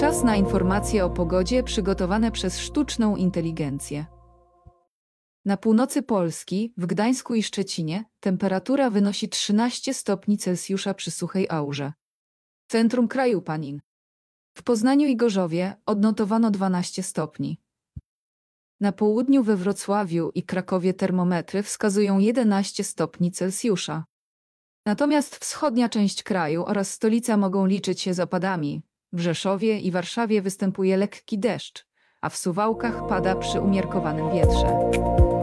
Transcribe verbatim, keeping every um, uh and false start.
Czas na informacje o pogodzie przygotowane przez sztuczną inteligencję. Na północy Polski, w Gdańsku i Szczecinie, temperatura wynosi trzynaście stopni Celsjusza przy suchej aurze. Centrum kraju Panin. W Poznaniu i Gorzowie odnotowano dwanaście stopni. Na południu we Wrocławiu i Krakowie termometry wskazują jedenaście stopni Celsjusza. Natomiast wschodnia część kraju oraz stolica mogą liczyć się z opadami. W Rzeszowie i Warszawie występuje lekki deszcz, a w Suwałkach pada przy umiarkowanym wietrze.